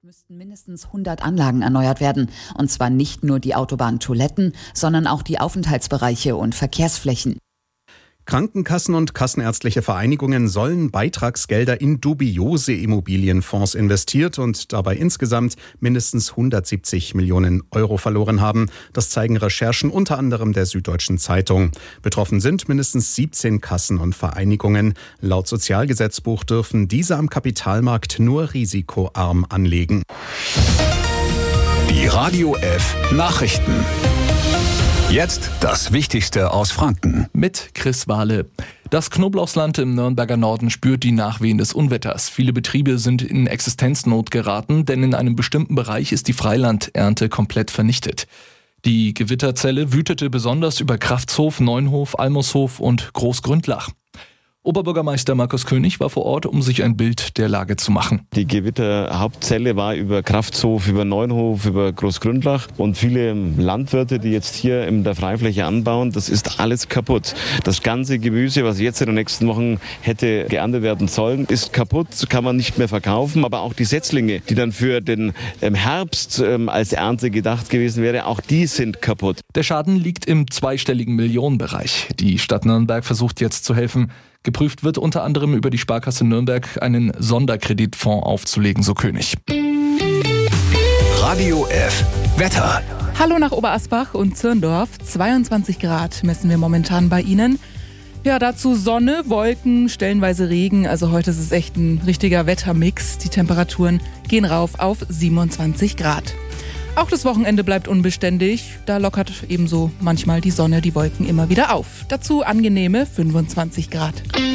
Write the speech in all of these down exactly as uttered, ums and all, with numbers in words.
müssten mindestens hundert Anlagen erneuert werden. Und zwar nicht nur die Autobahntoiletten, sondern auch die Aufenthaltsbereiche und Verkehrsflächen. Krankenkassen und kassenärztliche Vereinigungen sollen Beitragsgelder in dubiose Immobilienfonds investiert und dabei insgesamt mindestens hundertsiebzig Millionen Euro verloren haben. Das zeigen Recherchen unter anderem der Süddeutschen Zeitung. Betroffen sind mindestens siebzehn Kassen und Vereinigungen. Laut Sozialgesetzbuch dürfen diese am Kapitalmarkt nur risikoarm anlegen. Die Radio F Nachrichten. Jetzt das Wichtigste aus Franken. Mit Chris Wahle. Das Knoblauchsland im Nürnberger Norden spürt die Nachwehen des Unwetters. Viele Betriebe sind in Existenznot geraten, denn in einem bestimmten Bereich ist die Freilandernte komplett vernichtet. Die Gewitterzelle wütete besonders über Kraftshof, Neunhof, Almoshof und Großgründlach. Oberbürgermeister Markus König war vor Ort, um sich ein Bild der Lage zu machen. Die Gewitterhauptzelle war über Kraftshof, über Neunhof, über Großgründlach und viele Landwirte, die jetzt hier in der Freifläche anbauen, das ist alles kaputt. Das ganze Gemüse, was jetzt in den nächsten Wochen hätte geerntet werden sollen, ist kaputt, kann man nicht mehr verkaufen. Aber auch die Setzlinge, die dann für den Herbst als Ernte gedacht gewesen wäre, auch die sind kaputt. Der Schaden liegt im zweistelligen Millionenbereich. Die Stadt Nürnberg versucht jetzt zu helfen. Geprüft wird unter anderem über die Sparkasse Nürnberg einen Sonderkreditfonds aufzulegen, so König. Radio F Wetter. Hallo nach Oberasbach und Zirndorf. zweiundzwanzig Grad messen wir momentan bei Ihnen. Ja, dazu Sonne, Wolken, stellenweise Regen. Also heute ist es echt ein richtiger Wettermix. Die Temperaturen gehen rauf auf siebenundzwanzig Grad. Auch das Wochenende bleibt unbeständig. Da lockert ebenso manchmal die Sonne die Wolken immer wieder auf. Dazu angenehme fünfundzwanzig Grad.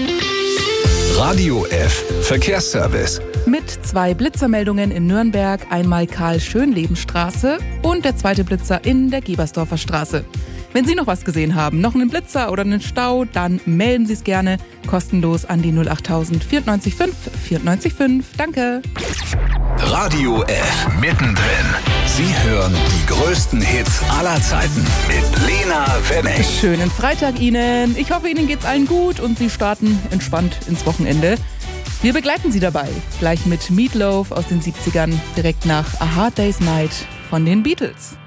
Radio F Verkehrsservice. Mit zwei Blitzermeldungen in Nürnberg, einmal Karl-Schönleben-Straße und der zweite Blitzer in der Gebersdorfer Straße. Wenn Sie noch was gesehen haben, noch einen Blitzer oder einen Stau, dann melden Sie es gerne kostenlos an die null achttausend vierundneunzig fünf vierundneunzig fünf. Danke. Radio F mittendrin. Sie hören die größten Hits aller Zeiten mit Lena Wenning. Schönen Freitag Ihnen. Ich hoffe, Ihnen geht's allen gut und Sie starten entspannt ins Wochenende. Wir begleiten Sie dabei, gleich mit Meatloaf aus den siebzigern, direkt nach A Hard Day's Night von den Beatles.